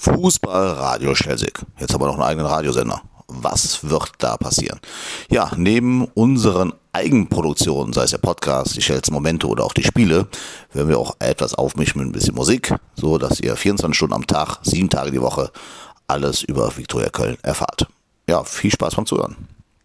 Fußball Radio Schelsig. Jetzt haben wir noch einen eigenen Radiosender. Was wird da passieren? Ja, neben unseren Eigenproduktionen, sei es der Podcast, die Schels Momente oder auch die Spiele, werden wir auch etwas aufmischen mit ein bisschen Musik, so dass ihr 24 Stunden am Tag, 7 Tage die Woche alles über Viktoria Köln erfahrt. Ja, viel Spaß beim Zuhören.